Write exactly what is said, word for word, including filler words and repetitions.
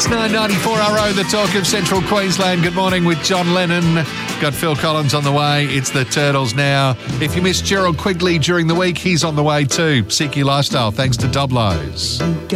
It's nine ninety-four R O, the talk of Central Queensland. Good morning with John Lennon. Got Phil Collins on the way. It's the Turtles now. If you missed Gerald Quigley during the week, he's on the way too. Seek your lifestyle, thanks to Doblos.